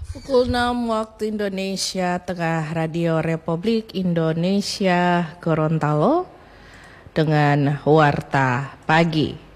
Pukul 6 waktu Indonesia Tengah, Radio Republik Indonesia Gorontalo dengan Warta Pagi.